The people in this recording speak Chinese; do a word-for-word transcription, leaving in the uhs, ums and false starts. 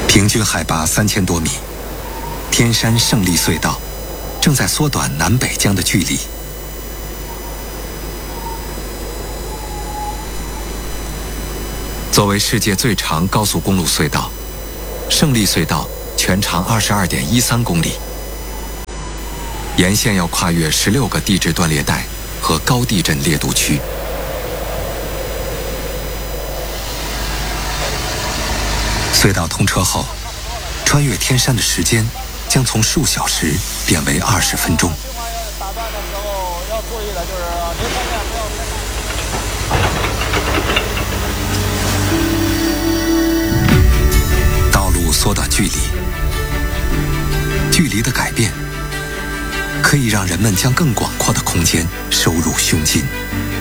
平均海拔三千多米，天山胜利隧道正在缩短南北疆的距离。作为世界最长高速公路隧道，胜利隧道全长二十二点一三公里，沿线要跨越十六个地质断裂带和高地震烈度区。隧道通车后，穿越天山的时间将从数小时变为二十分钟。 打断的时候要注意的就是离地面不要太。道路缩短距离，距离的改变可以让人们将更广阔的空间收入胸襟。